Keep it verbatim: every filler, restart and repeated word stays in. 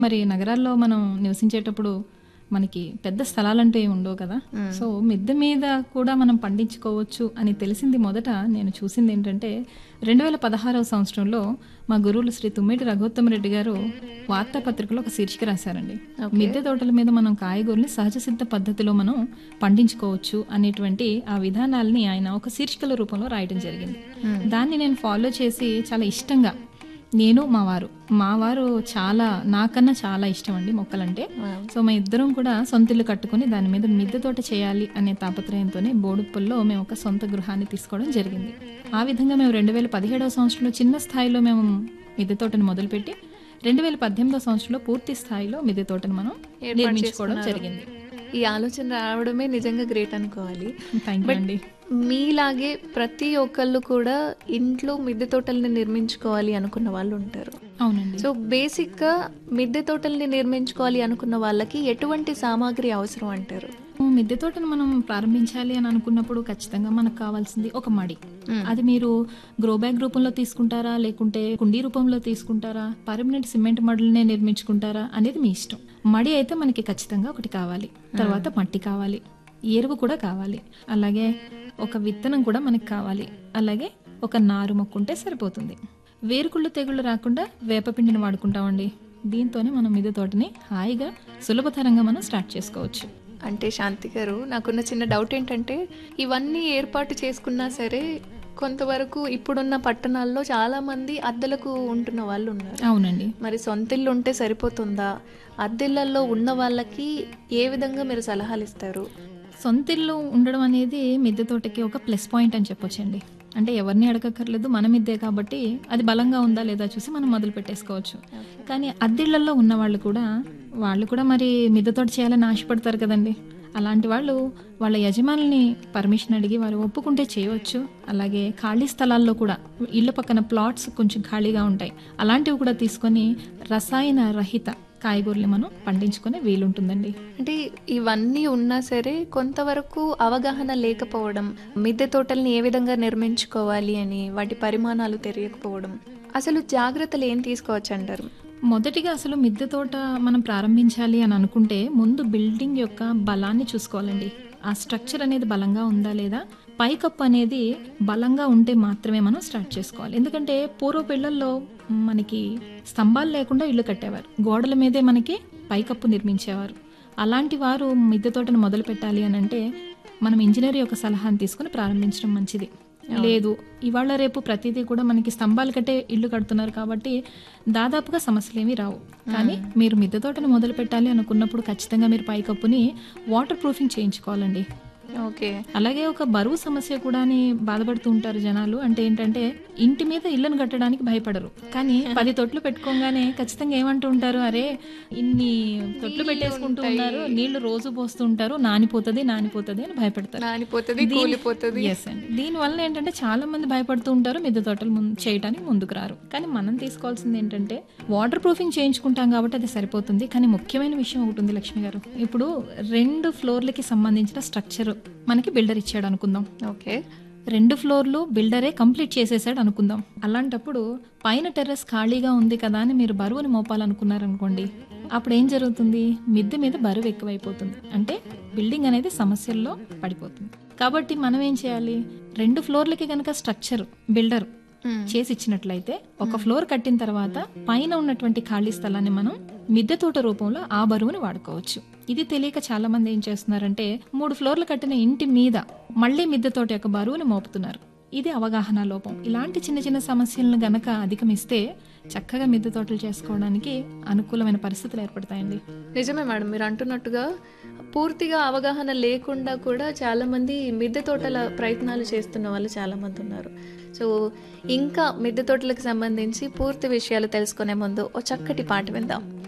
మరి నగరాల్లో మనం నివసించేటప్పుడు మనకి పెద్ద స్థలాలంటూ ఏమి ఉండవు కదా. సో మిద్దె మీద కూడా మనం పండించుకోవచ్చు అని తెలిసింది. మొదట నేను చూసింది ఏంటంటే రెండు వేల పదహారవ సంవత్సరంలో మా గురువులు శ్రీ తుమ్మేటి రఘుత్తమరెడ్డి గారు వార్తాపత్రికలో ఒక శీర్షిక రాశారండి. మిద్దె తోటల మీద మనం కాయగూరని సహజ సిద్ధ పద్ధతిలో మనం పండించుకోవచ్చు అనేటువంటి ఆ విధానాలని ఆయన ఒక శీర్షికల రూపంలో రాయడం జరిగింది. దాన్ని నేను ఫాలో చేసి చాలా ఇష్టంగా, నేను మా వారు మా వారు చాలా నాకన్నా చాలా ఇష్టం అండి మొక్కలంటే. సో మా ఇద్దరం కూడా సొంత ఇల్లు కట్టుకుని దాని మీద మిద్దె తోట చేయాలి అనే తాపత్రయంతోనే బోడుప్పల్లో మేము ఒక సొంత గృహాన్ని తీసుకోవడం జరిగింది. ఆ విధంగా మేము రెండు వేల పదిహేడవ సంవత్సరంలో చిన్న స్థాయిలో మేము మిద్దె తోటను మొదలుపెట్టి రెండు వేల పద్దెనిమిదవ సంవత్సరంలో పూర్తి స్థాయిలో మిద్దె తోటను మనం నిర్మించుకోవడం జరిగింది. ఈ ఆలోచన రావడమే నిజంగా గ్రేట్ అనుకోవాలి. థ్యాంక్ యూ అండి. మీలాగే ప్రతి ఒక్కళ్ళు కూడా ఇంట్లో మిద్దె తోటల్ని నిర్మించుకోవాలి అనుకున్న వాళ్ళు ఉంటారు. అవునండి. సో బేసిక్గా మిద్దె తోటల్ని నిర్మించుకోవాలి అనుకున్న వాళ్ళకి ఎటువంటి సామాగ్రి అవసరం అంటారు? మిద్దె తోటను మనం ప్రారంభించాలి అని అనుకున్నప్పుడు ఖచ్చితంగా మనకు కావాల్సింది ఒక మడి. అది మీరు గ్రో బ్యాగ్ రూపంలో తీసుకుంటారా, లేకుంటే కుండీ రూపంలో తీసుకుంటారా, పర్మనెంట్ సిమెంట్ మడులనే నిర్మించుకుంటారా అనేది మీ ఇష్టం. మడి అయితే మనకి ఖచ్చితంగా ఒకటి కావాలి. తర్వాత మట్టి కావాలి, ఎరువు కూడా కావాలి, అలాగే ఒక విత్తనం కూడా మనకి కావాలి, అలాగే ఒక నారు మొక్క ఉంటే సరిపోతుంది. వేరుకుళ్ళు తెగుళ్ళు రాకుండా వేపపిండిని వాడుకుంటామండి. దీంతోనే మనం మిద్దె తోటని హాయిగా సులభతరంగా మనం స్టార్ట్ చేసుకోవచ్చు. అంటే శాంతి గారు, నాకున్న చిన్న డౌట్ ఏంటంటే ఇవన్నీ ఏర్పాటు చేసుకున్నా సరే కొంతవరకు ఇప్పుడున్న పట్టణాల్లో చాలా మంది అద్దెలకు ఉంటున్న వాళ్ళు ఉన్నారు. అవునండి. మరి సొంత ఇల్లు ఉంటే సరిపోతుందా? అద్దెళ్ళల్లో ఉన్న వాళ్ళకి ఏ విధంగా మీరు సలహాలు ఇస్తారు? సొంత ఇల్లు ఉండడం అనేది మిద్దె తోటకి ఒక ప్లస్ పాయింట్ అని చెప్పొచ్చండి. అంటే ఎవరిని అడగక్కర్లేదు, మన మిద్దే కాబట్టి అది బలంగా ఉందా లేదా చూసి మనం మొదలు పెట్టేసుకోవచ్చు. కానీ అద్దెళ్లలో ఉన్న వాళ్ళు కూడా వాళ్ళు కూడా మరి మిద్దె తోట చేయాలని ఆశపడతారు కదండి. అలాంటి వాళ్ళు వాళ్ళ యజమానుల్ని పర్మిషన్ అడిగి వారు ఒప్పుకుంటే చేయవచ్చు. అలాగే ఖాళీ స్థలాల్లో కూడా ఇళ్ళ పక్కన ప్లాట్స్ కొంచెం ఖాళీగా ఉంటాయి, అలాంటివి కూడా తీసుకొని రసాయన రహిత కాయగూరలు మనం పండించుకునే వీలుంటుందండి. అంటే ఇవన్నీ ఉన్నా సరే కొంతవరకు అవగాహన లేకపోవడం, మిద్దె తోటల్ని ఏ విధంగా నిర్మించుకోవాలి అని వాటి పరిమాణాలు తెలియకపోవడం, అసలు జాగ్రత్తలు ఏం తీసుకోవచ్చు అంటారు? మొదటిగా అసలు మిద్దె తోట మనం ప్రారంభించాలి అని అనుకుంటే ముందు బిల్డింగ్ యొక్క బలాన్ని చూసుకోవాలండి. ఆ స్ట్రక్చర్ అనేది బలంగా ఉందా లేదా, పైకప్పు అనేది బలంగా ఉంటే మాత్రమే మనం స్టార్ట్ చేసుకోవాలి. ఎందుకంటే పూర్వ పిల్లల్లో మనకి స్తంభాలు లేకుండా ఇల్లు కట్టేవారు, గోడల మీదే మనకి పైకప్పు నిర్మించేవారు. అలాంటి వారు మిద్దె తోటను మొదలు పెట్టాలి అని అంటే మనం ఇంజనీర్ యొక్క సలహాను తీసుకుని ప్రారంభించడం మంచిది. లేదు ఇవాళ రేపు ప్రతిదీ కూడా మనకి స్తంభాలు కట్టే ఇల్లు కడుతున్నారు కాబట్టి దాదాపుగా సమస్యలు ఏమీ రావు. కానీ మీరు మిద్దె తోటను మొదలు పెట్టాలి అనుకున్నప్పుడు ఖచ్చితంగా మీరు పైకప్పుని వాటర్ ప్రూఫింగ్ చేయించుకోవాలండి. ఓకే. అలాగే ఒక బరువు సమస్య కూడా బాధపడుతూ ఉంటారు జనాలు. అంటే ఏంటంటే ఇంటి మీద ఇళ్ళను కట్టడానికి భయపడరు, కానీ పది తొట్లు పెట్టుకోగానే ఖచ్చితంగా ఏమంటూ ఉంటారు, అరే ఇన్ని తొట్లు పెట్టేసుకుంటూ ఉన్నారు, నీళ్లు రోజు పోస్తూ ఉంటారు, నానిపోతుంది నానిపోతుంది అని భయపడతారు. నానిపోతుంది, కూలిపోతుంది. ఎస్ అండి. దీనివల్ల ఏంటంటే చాలా మంది భయపడుతూ ఉంటారు, మిద్దె తోటలు చేయడానికి ముందుకు రారు. కానీ మనం తీసుకోవాల్సింది ఏంటంటే వాటర్ ప్రూఫింగ్ చేయించుకుంటాం కాబట్టి అది సరిపోతుంది. కానీ ముఖ్యమైన విషయం ఒకటి ఉంది లక్ష్మి గారు. ఇప్పుడు రెండు ఫ్లోర్లకి సంబంధించిన స్ట్రక్చర్ మనకి బిల్డర్ ఇచ్చాడు అనుకుందాం. ఓకే. రెండు ఫ్లోర్లు బిల్డరే కంప్లీట్ చేసేసాడు అనుకుందాం. అలాంటప్పుడు పైన టెర్రస్ ఖాళీగా ఉంది కదా అని మీరు బరువుని మోపాలనుకున్నారనుకోండి, అప్పుడు ఏం జరుగుతుంది, మిద్దె మీద బరువు ఎక్కువైపోతుంది. అంటే బిల్డింగ్ అనేది సమస్యల్లో పడిపోతుంది. కాబట్టి మనం ఏం చేయాలి, రెండు ఫ్లోర్లకి కనుక స్ట్రక్చర్ బిల్డర్ చేసి ఇచ్చినట్లయితే ఒక ఫ్లోర్ కట్టిన తర్వాత పైన ఉన్నటువంటి ఖాళీ స్థలాన్ని మనం మిద్దె తోట రూపంలో ఆ బరువుని వాడుకోవచ్చు. ఇది తెలియక చాలా మంది ఏం చేస్తున్నారంటే మూడు ఫ్లోర్లు కట్టిన ఇంటి మీద మళ్లీ మిద్దె తోట యొక్క బరువుని మోపుతున్నారు. ఇది అవగాహన లోపం. ఇలాంటి చిన్న చిన్న సమస్యలను గనక అధిగమిస్తే చక్కగా మిద్దె తోటలు చేసుకోవడానికి అనుకూలమైన పరిస్థితులు ఏర్పడతాయండి. నిజమే మేడం, మీరు అంటున్నట్టుగా పూర్తిగా అవగాహన లేకుండా కూడా చాలా మంది మిద్దె తోటల ప్రయత్నాలు చేస్తున్న వాళ్ళు చాలా మంది ఉన్నారు. సో ఇంకా మిద్దె తోటలకు సంబంధించి పూర్తి విషయాలు తెలుసుకునే ముందు ఓ చక్కటి పాట విందాం.